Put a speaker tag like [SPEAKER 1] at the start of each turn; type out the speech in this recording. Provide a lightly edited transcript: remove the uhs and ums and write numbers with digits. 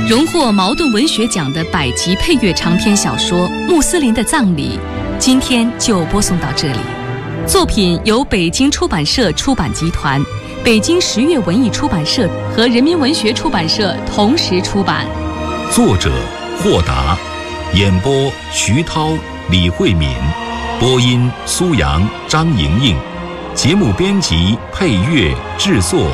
[SPEAKER 1] 荣获茅盾文学奖的百集配乐长篇小说《穆斯林的葬礼》，今天就播送到这里。作品由北京出版社出版集团、北京十月文艺出版社和人民文学出版社同时出版。
[SPEAKER 2] 作者霍达，演播徐涛、李慧敏，播音苏阳、张莹莹，节目编辑、配乐、制作